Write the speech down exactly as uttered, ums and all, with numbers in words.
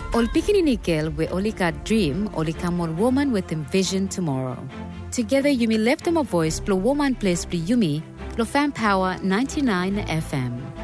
Ol pikini nikel we olika dream olika mon woman with envision tomorrow. Together Yumi left them a voice plo woman place pli Yumi plo fan power ninety-nine F M.